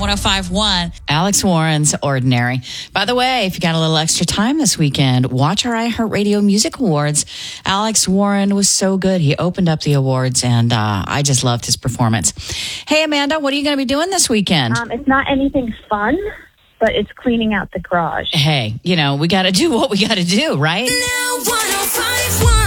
1051. Alex Warren's Ordinary. By the way, if you got a little extra time this weekend, watch our iHeartRadio Music Awards. Alex Warren was so good. He opened up the awards, and I just loved his performance. Hey, Amanda, what are you going to be doing this weekend? It's not anything fun, but it's cleaning out the garage. Hey, we got to do what we got to do, right? Now 1051.